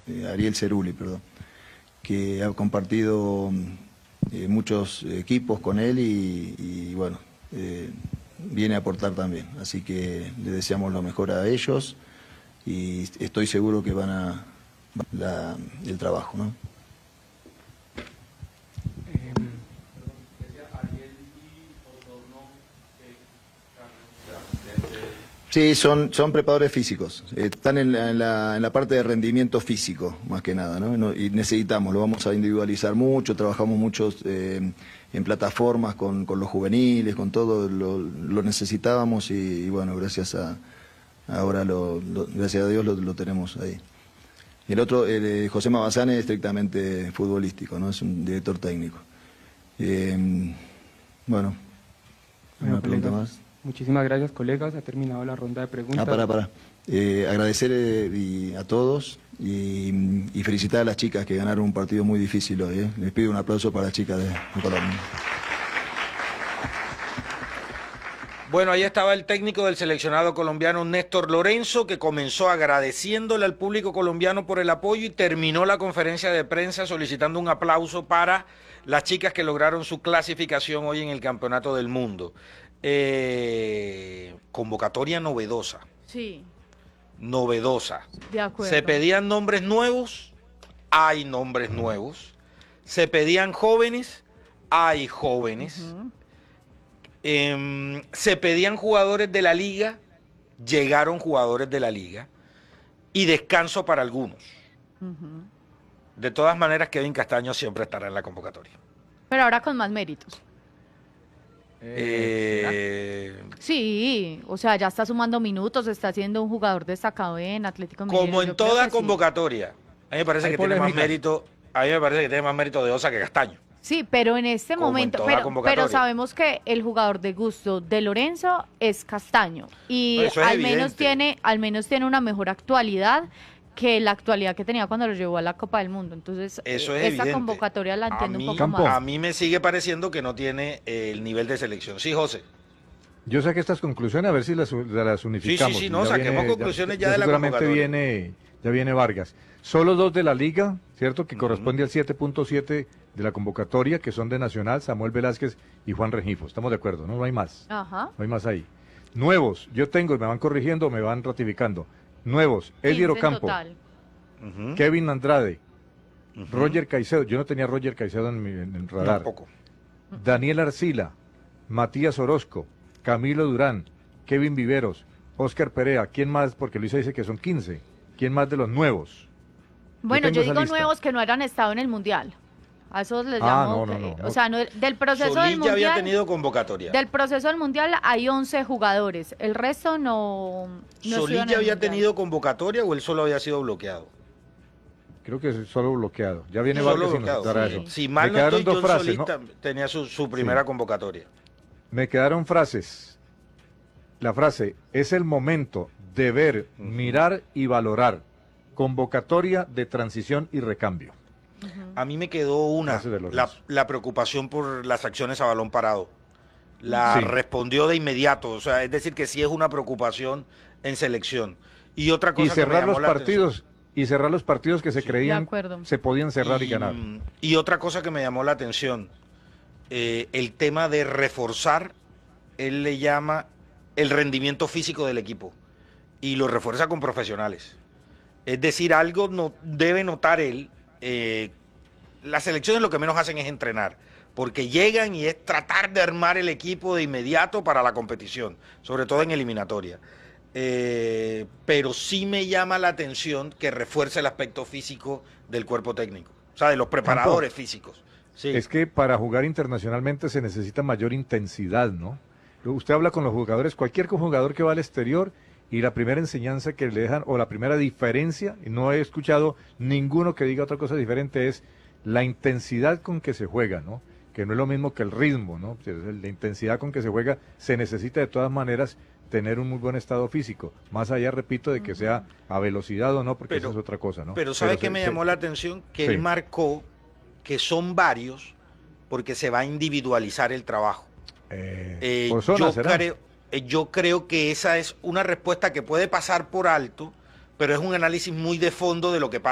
Ariel Cerulli, perdón, que ha compartido muchos equipos con él y bueno, viene a aportar también. Así que le deseamos lo mejor a ellos y estoy seguro que van a el trabajo, ¿no? Sí, son preparadores físicos, están en la parte de rendimiento físico, más que nada, ¿no? Y necesitamos, lo vamos a individualizar mucho, trabajamos mucho en plataformas con los juveniles, con todo, lo necesitábamos y bueno, gracias a Dios lo tenemos ahí. El otro, José Mabazán, es estrictamente futbolístico, ¿no? Es un director técnico. Bueno, ¿una pregunta más? Muchísimas gracias, colegas. Ha terminado la ronda de preguntas. Agradecer a todos y felicitar a las chicas que ganaron un partido muy difícil hoy. Les pido un aplauso para las chicas de Colombia. Bueno, ahí estaba el técnico del seleccionado colombiano Néstor Lorenzo, que comenzó agradeciéndole al público colombiano por el apoyo y terminó la conferencia de prensa solicitando un aplauso para las chicas que lograron su clasificación hoy en el Campeonato del Mundo. Convocatoria novedosa. Sí. Novedosa. De acuerdo. Se pedían nombres nuevos, hay nombres nuevos. Se pedían jóvenes, hay jóvenes. Se pedían jugadores de la liga, llegaron jugadores de la liga. Y descanso para algunos. De todas maneras, Kevin Castaño siempre estará en la convocatoria. Pero ahora con más méritos. Sí, o sea, ya está sumando minutos, está siendo un jugador destacado en Atlético Mineiro. Como en toda convocatoria. A mí me parece que tiene más mérito, de Osa que Castaño. Sí, pero en este momento, pero sabemos que el jugador de gusto de Lorenzo es Castaño y al menos tiene una mejor actualidad que la actualidad que tenía cuando lo llevó a la Copa del Mundo. Entonces, esta convocatoria la entiendo un poco más. A mí me sigue pareciendo que no tiene el nivel de selección. Sí, José. Yo saqué estas conclusiones, a ver si las unificamos. Sí, no, saquemos conclusiones ya de la convocatoria. Ya viene Vargas. Solo 2 de la liga, ¿cierto? Que corresponde al 7.7 de la convocatoria, que son de Nacional, Samuel Velázquez y Juan Rengifo. Estamos de acuerdo, ¿no? No hay más. Ajá. No hay más ahí. Nuevos, yo tengo, y me van corrigiendo, me van ratificando. Nuevos, Elier Ocampo, Kevin Andrade, Roger Caicedo. Yo no tenía Roger Caicedo en el radar. Tampoco. Daniel Arcila, Matías Orozco, Camilo Durán, Kevin Viveros, Oscar Perea. ¿Quién más? Porque Luisa dice que son 15. ¿Quién más de los nuevos? Bueno, yo digo nuevos que no hayan estado en el Mundial. A esos les llamo. No. O sea, del proceso del Mundial. Ya había tenido convocatoria. Del proceso del Mundial hay 11 jugadores. El resto no ¿Solís ya había tenido convocatoria o él solo había sido bloqueado? Creo que es solo bloqueado. Ya viene Vargas y nos dará eso. Si mal no estoy, John Solís tenía su primera convocatoria. Me quedaron frases. La frase, es el momento de ver, mirar y valorar. Convocatoria de transición y recambio. A mí me quedó la preocupación por las acciones a balón parado. Respondió de inmediato, o sea, es decir, que sí es una preocupación en selección. Y otra cosa que me llamó la atención. Y cerrar los partidos que se creían se podían cerrar y ganar. Y otra cosa que me llamó la atención, el tema de reforzar, él le llama el rendimiento físico del equipo. Y lo refuerza con profesionales. Es decir, algo debe notar él. Las selecciones lo que menos hacen es entrenar, porque llegan y es tratar de armar el equipo de inmediato para la competición, sobre todo en eliminatoria. Pero sí me llama la atención que refuerce el aspecto físico del cuerpo técnico, o sea, de los preparadores físicos. Sí. Es que para jugar internacionalmente se necesita mayor intensidad, ¿no? Usted habla con los jugadores, cualquier jugador que va al exterior, y la primera enseñanza que le dejan, o la primera diferencia, y no he escuchado ninguno que diga otra cosa diferente, es la intensidad con que se juega, ¿no? Que no es lo mismo que el ritmo, ¿no? La intensidad con que se juega se necesita de todas maneras tener un muy buen estado físico, más allá, repito, de que sea a velocidad o no, porque eso es otra cosa, ¿no? Pero ¿sabe qué me llamó la atención? Que él marcó que son varios, porque se va a individualizar el trabajo. Yo creo que esa es una respuesta que puede pasar por alto, pero es un análisis muy de fondo de lo que pasa.